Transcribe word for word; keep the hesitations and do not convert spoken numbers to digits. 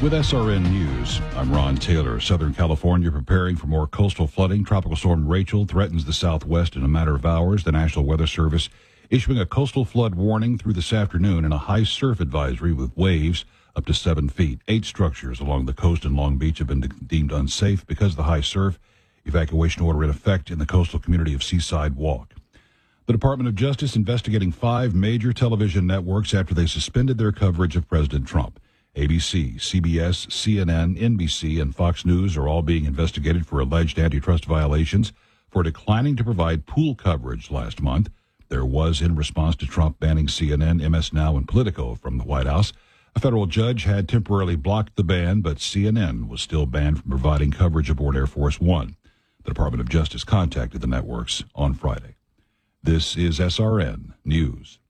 With S R N News, I'm Ron Taylor. Southern California preparing for more coastal flooding. Tropical storm Rachel threatens the southwest in a matter of hours. The National Weather Service issuing a coastal flood warning through this afternoon and a high surf advisory with waves up to seven feet. Eight structures along the coast in Long Beach have been de- deemed unsafe because of the high surf. Evacuation order in effect in the coastal community of Seaside Walk. The Department of Justice investigating five major television networks after they suspended their coverage of President Trump. A B C, C B S, C N N, N B C, and Fox News are all being investigated for alleged antitrust violations for declining to provide pool coverage last month. There was in response to Trump banning C N N, M S Now, and Politico from the White House. A federal judge had temporarily blocked the ban, but C N N was still banned from providing coverage aboard Air Force One. The Department of Justice contacted the networks on Friday. This is S R N News.